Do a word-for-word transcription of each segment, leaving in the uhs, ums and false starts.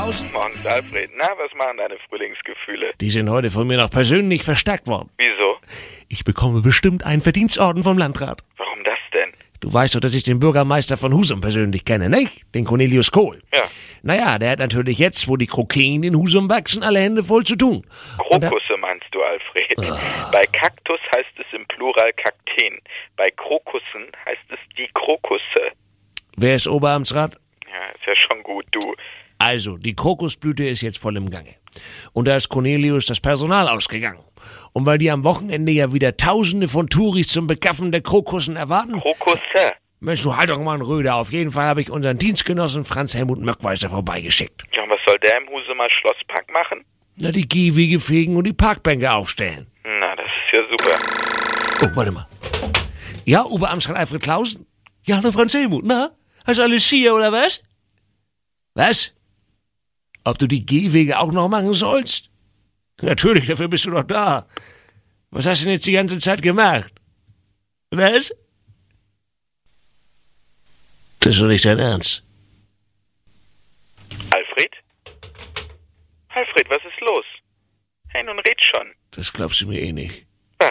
Klausen. Morgens, Alfred. Na, was machen deine Frühlingsgefühle? Die sind heute von mir noch persönlich verstärkt worden. Wieso? Ich bekomme bestimmt einen Verdienstorden vom Landrat. Warum das denn? Du weißt doch, dass ich den Bürgermeister von Husum persönlich kenne, nicht? Den Cornelius Kohl. Ja. Naja, der hat natürlich jetzt, wo die Krokeien in Husum wachsen, alle Hände voll zu tun. Krokusse meinst du, Alfred? Oh. Bei Kaktus heißt es im Plural Kakteen. Bei Krokussen heißt es die Krokusse. Wer ist Oberamtsrat? Ja, ist ja schon gut, du. Also, die Krokusblüte ist jetzt voll im Gange. Und da ist Cornelius das Personal ausgegangen. Und weil die am Wochenende ja wieder Tausende von Touris zum Begaffen der Krokussen erwarten... Krokusse? Mensch, du halt doch mal einen Röder. Auf jeden Fall habe ich unseren Dienstgenossen Franz Helmut Möckweiser vorbeigeschickt. Ja, und was soll der im Husumer Schlosspark machen? Na, die Gehwege fegen und die Parkbänke aufstellen. Na, das ist ja super. Oh, warte mal. Ja, Oberamtsrat Alfred Klausen? Ja, hallo Franz Helmut, na? Hast du alles hier, oder was? Was? Ob du die Gehwege auch noch machen sollst? Natürlich, dafür bist du doch da. Was hast du denn jetzt die ganze Zeit gemacht? Was? Das ist doch nicht dein Ernst. Alfred? Alfred, was ist los? Hey, nun red schon. Das glaubst du mir eh nicht. Was?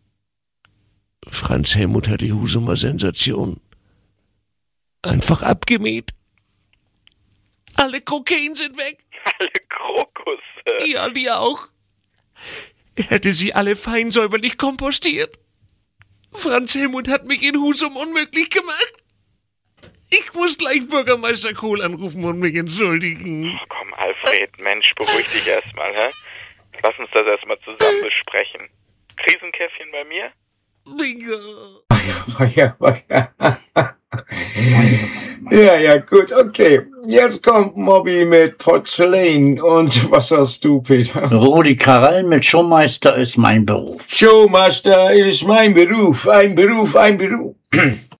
Franz Helmut hat die Husumer Sensation einfach abgemäht. Alle Krokeien sind weg. Alle Krokusse? Ja, die auch. Er hätte sie alle fein säuberlich kompostiert. Franz Helmut hat mich in Husum unmöglich gemacht. Ich muss gleich Bürgermeister Kohl anrufen und mich entschuldigen. Oh, komm, Alfred, Mensch, beruhig dich erstmal, hä? Lass uns das erstmal zusammen besprechen. Krisenkäffchen bei mir? Bingo. Ja, ja, ja, ja, gut, okay. Jetzt kommt Mobby mit Porzellan. Und was hast du, Peter? Rudi Carell mit Showmeister ist mein Beruf. Showmeister ist mein Beruf, ein Beruf, ein Beruf.